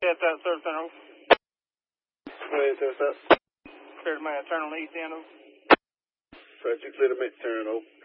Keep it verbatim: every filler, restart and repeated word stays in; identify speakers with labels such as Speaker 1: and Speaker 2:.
Speaker 1: At that service center.
Speaker 2: Where is this up?
Speaker 1: Clear to my turn on the east end.
Speaker 2: First, you clear to make turn over.